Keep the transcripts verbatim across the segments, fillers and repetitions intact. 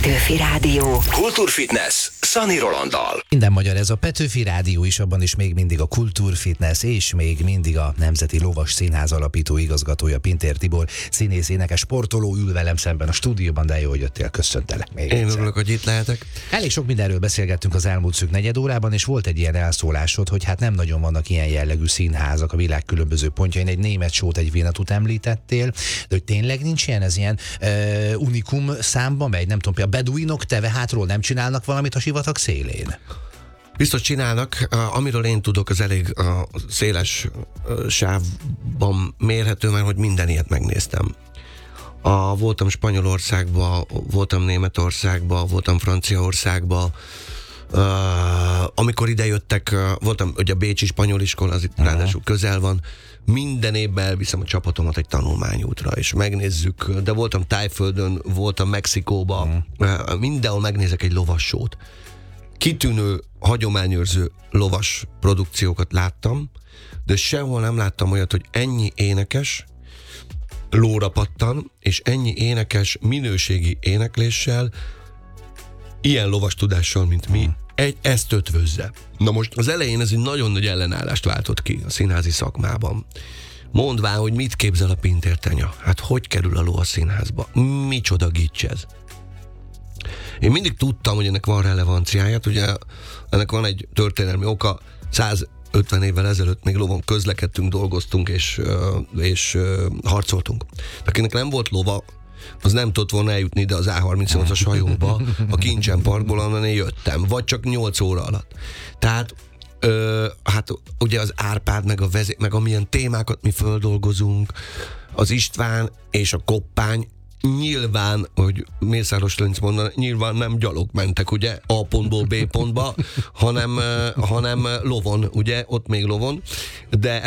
Petőfi Rádió. Kultúrfitness Szani Rolanddal. Minden magyar, ez a Petőfi Rádió is, abban is még mindig a Kultúrfitness, és még mindig a Nemzeti Lovas Színház alapító igazgatója, Pintér Tibor, színész, énekes, sportoló ül velem szemben a stúdióban, de jó, hogy jöttél, köszöntelek még Én egyszer. örülök, hogy itt lehetek. Elég sok mindenről beszélgettünk az elmúlt szűk negyed órában, és volt egy ilyen elszólásod, hogy hát nem nagyon vannak ilyen jellegű színházak a világ különböző pontjain. Egy német sót, egy Winnetout említettél, de hogy tényleg nincs ilyen, ez ilyen uh, unikum számban megy, nem tudom, például a beduinok tevehátról nem csinálnak valamit a sivatag szélén? Biztos csinálnak, amiről én tudok, az elég a széles sávban mérhető, mert hogy minden ilyet megnéztem. A, voltam Spanyolországban, voltam Németországban, voltam Franciaországban. Uh, amikor idejöttek, uh, voltam ugye a bécsi spanyol iskola, az itt uh-huh. ráadásul közel van, minden évben elviszem a csapatomat egy tanulmányútra, és megnézzük, de voltam Tájföldön, voltam Mexikóban, uh-huh. uh, mindenhol megnézek egy lovassót. Kitűnő, hagyományőrző lovas produkciókat láttam, de sehol nem láttam olyat, hogy ennyi énekes lóra pattan, és ennyi énekes minőségi énekléssel, ilyen lovas tudással, mint mi, egy, ezt ötvözze. Na most az elején ez egy nagyon nagy ellenállást váltott ki a színházi szakmában. Mondván, hogy mit képzel a Pintér Tenya? Hát hogy kerül a ló a színházba? Micsoda gics ez? Én mindig tudtam, hogy ennek van relevanciája, ugye ennek van egy történelmi oka, százötven évvel ezelőtt még lovon közlekedtünk, dolgoztunk és, és harcoltunk. De akinek nem volt lova, az nem tudott volna eljutni ide az á harmincnyolcas hajóba, a Kincsen Parkból, ahonnan én jöttem, vagy csak nyolc óra alatt. Tehát, ö, hát ugye az Árpád, meg a vezé, meg amilyen témákat mi földolgozunk, az István és a Koppány, nyilván, hogy Mészáros Lőrinc mondaná, nyilván nem gyalog mentek, ugye, A pontból B pontba, hanem, hanem lovon, ugye, ott még lovon, de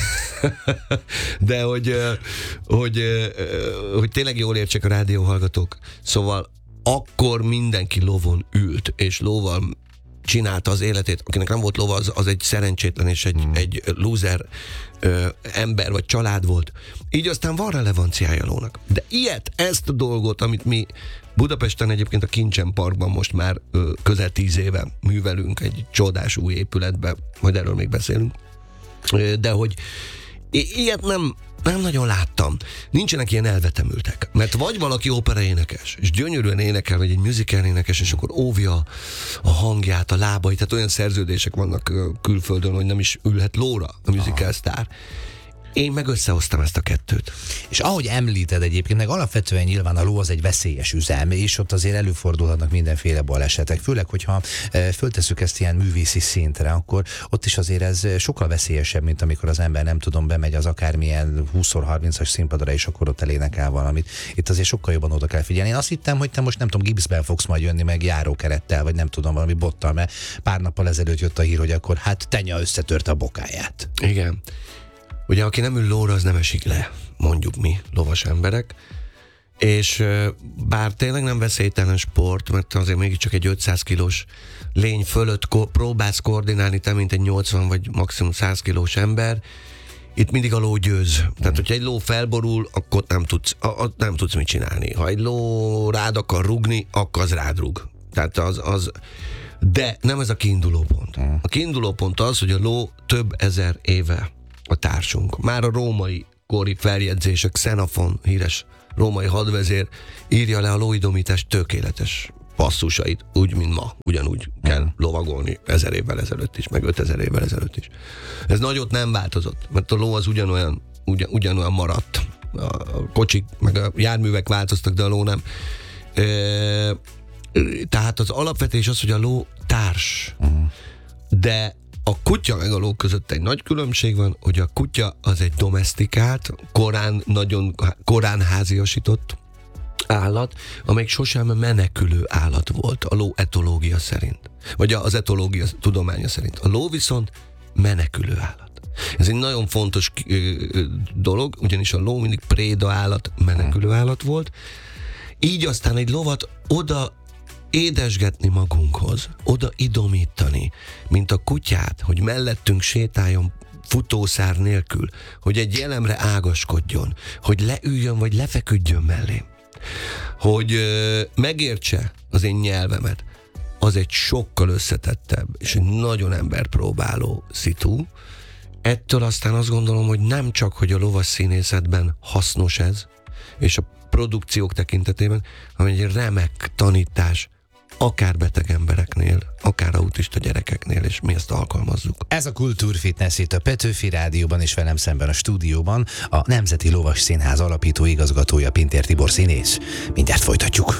de hogy, hogy, hogy tényleg jól értsék a rádióhallgatók, szóval akkor mindenki lovon ült, és lóval csinálta az életét. Akinek nem volt lova, az, az egy szerencsétlen és egy, hmm. egy loser ö, ember vagy család volt. Így aztán van relevanciája lónak. De ilyet, ezt a dolgot, amit mi Budapesten egyébként a Kincsen Parkban most már ö, közel tíz éve művelünk egy csodás új épületbe, majd erről még beszélünk, ö, de hogy i- ilyet nem Nem nagyon láttam. Nincsenek ilyen elvetemültek. Mert vagy valaki operaénekes, és gyönyörűen énekel, vagy egy musical énekes, és akkor óvja a hangját, a lábait, tehát olyan szerződések vannak külföldön, hogy nem is ülhet lóra a musical sztár. Én meg összehoztam ezt a kettőt. És ahogy említed egyébként, meg alapvetően nyilván a ló az egy veszélyes üzem, és ott azért előfordulhatnak mindenféle balesetek. Főleg, hogyha e, föltesszük ezt ilyen művészi szintre, akkor ott is azért ez sokkal veszélyesebb, mint amikor az ember, nem tudom, bemegy az akármilyen húsz-harmincas színpadra, és akkor ott elénekel valamit. Itt azért sokkal jobban oda kell figyelni. Én azt hittem, hogy te most nem tudom, gipszben fogsz majd jönni, meg járókerettel, vagy nem tudom, valami bottal, mert pár nappal ezelőtt jött a hír, hogy akkor hát Tenya összetörte a bokáját. Igen. Ugye, aki nem ül lóra, az nem esik le, mondjuk mi, lovas emberek. És bár tényleg nem veszélytelen sport, mert azért mégiscsak egy ötszáz kilós lény fölött ko- próbálsz koordinálni, te mint egy nyolcvan vagy maximum száz kilós ember, itt mindig a ló győz. Tehát, hogyha egy ló felborul, akkor nem tudsz, a, a, nem tudsz mit csinálni. Ha egy ló rád akar rugni, akkor az rád rug. Tehát az... az de nem ez a kiinduló pont. A kiinduló pont az, hogy a ló több ezer éve a társunk. Már a római kori feljegyzések, Xenofon, híres római hadvezér írja le a lóidomítás tökéletes passzusait, úgy, mint ma. Ugyanúgy kell lovagolni ezer évvel ezelőtt is, meg ötezer évvel ezelőtt is. Ez nagyot nem változott, mert a ló az ugyanolyan, ugyan, ugyanolyan maradt. A kocsik, meg a járművek változtak, de a ló nem. E, tehát az alapvetés az, hogy a ló társ. De a kutya meg a ló között egy nagy különbség van, hogy a kutya az egy domesztikált, korán, nagyon korán háziasított állat, amelyik sosem menekülő állat volt a ló etológia szerint. Vagy az etológia tudománya szerint. A ló viszont menekülő állat. Ez egy nagyon fontos dolog, ugyanis a ló mindig préda állat, menekülő állat volt. Így aztán egy lovat oda édesgetni magunkhoz, oda idomítani, mint a kutyát, hogy mellettünk sétáljon futószár nélkül, hogy egy jelemre ágaskodjon, hogy leüljön vagy lefeküdjön mellé. hogy ö, megértse az én nyelvemet, az egy sokkal összetettebb és egy nagyon emberpróbáló szitu. Ettől aztán azt gondolom, hogy nem csak, hogy a lovas színészetben hasznos ez, és a produkciók tekintetében, hanem egy remek tanítás, akár beteg embereknél, akár autista gyerekeknél, és mi ezt alkalmazzuk. Ez a Kultúrfitness itt a Petőfi Rádióban, és velem szemben a stúdióban a Nemzeti Lovas Színház alapító igazgatója, Pintér Tibor színész. Mindjárt folytatjuk.